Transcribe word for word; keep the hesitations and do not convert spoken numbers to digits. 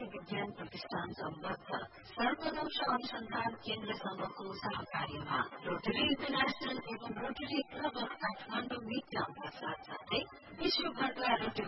विज्ञान प्रतिष्ठान सम्बद्ध सर्पदंश अनुसन्धान केन्द्रसँगको सहकार्यमा रोटरी इन्टरनेशनल एवं रोटरी क्लब अफ काठमाडौँ मिटका साथसाथै विश्वभरका रोटरी